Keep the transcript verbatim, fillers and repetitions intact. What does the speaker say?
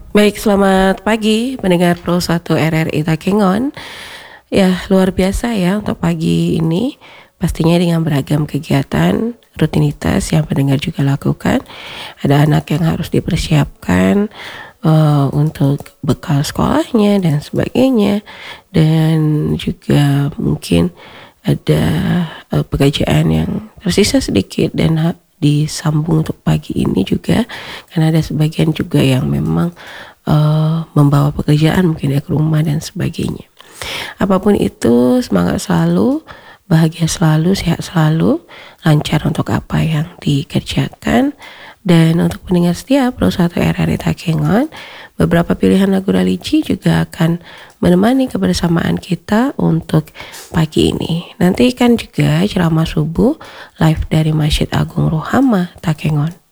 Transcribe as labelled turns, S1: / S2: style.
S1: Baik, selamat pagi pendengar Pro satu R R I Takengon. Ya, luar biasa ya untuk pagi ini. Pastinya dengan beragam kegiatan, rutinitas yang pendengar juga lakukan. Ada anak yang harus dipersiapkan uh, untuk bekal sekolahnya dan sebagainya. Dan juga mungkin ada uh, pekerjaan yang tersisa sedikit dan ha- disambung untuk pagi ini juga, karena ada sebagian juga yang memang uh, membawa pekerjaan mungkin ya ke rumah dan sebagainya. Apapun itu, semangat selalu, bahagia selalu, sehat selalu, lancar untuk apa yang dikerjakan. Dan untuk pendengar setia Pro satu R R I Takengon, beberapa pilihan lagu religi juga akan menemani kebersamaan kita untuk pagi ini. Nantikan juga ceramah subuh live dari Masjid Agung Rohama Takengon.